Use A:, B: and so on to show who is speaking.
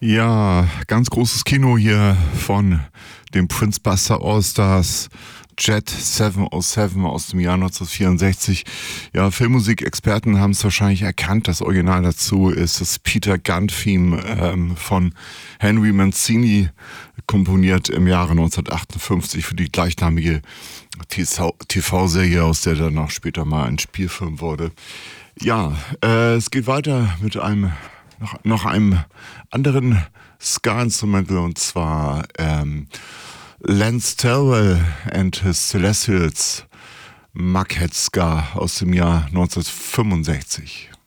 A: Ja, ganz großes Kino hier von dem Prince Buster All-Stars Jet 707 aus dem Jahr 1964. Ja, Filmmusikexperten haben es wahrscheinlich erkannt. Das Original dazu ist das Peter Gunn-Theme von Henry Mancini, komponiert im Jahre 1958 für die gleichnamige TV-Serie, aus der dann auch später mal ein Spielfilm wurde. Ja, es geht weiter mit noch einem anderen Ska-Instrumental, und zwar Lance Terwell and his Celestials, Mughead Ska aus dem Jahr 1965.